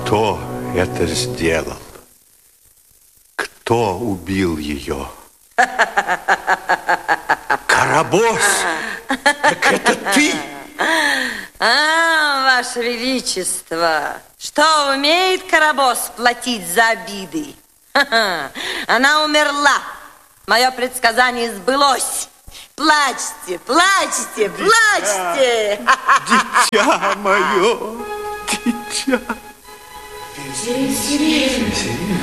Кто это сделал? Кто убил ее? Карабос! Так это ты! Ваше Величество, что умеет Карабос платить за обиды? Она умерла. Мое предсказание сбылось. Плачьте, плачьте, плачьте! Дитя мое, дитя! Сирень.